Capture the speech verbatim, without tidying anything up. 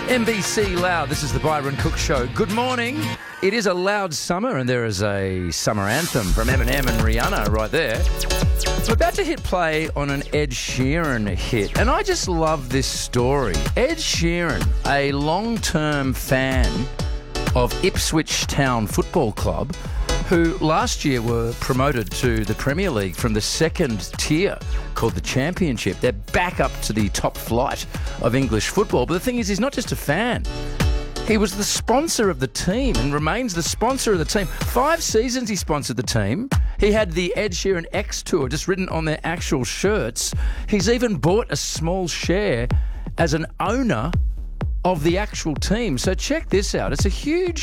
M B C Loud, this is the Byron Cook Show. Good morning. It is a loud summer and there is a summer anthem from Eminem and Rihanna right there. We're about to hit play on an Ed Sheeran hit, and I just love this story. Ed Sheeran, a long-term fan of Ipswich Town Football Club, who last year were promoted to the Premier League from the second tier called the Championship. They're back up to the top flight of English football. But the thing is, he's not just a fan. He was the sponsor of the team and remains the sponsor of the team. Five seasons he sponsored the team. He had the Ed Sheeran X Tour just written on their actual shirts. He's even bought a small share as an owner of the actual team. So check this out. It's a huge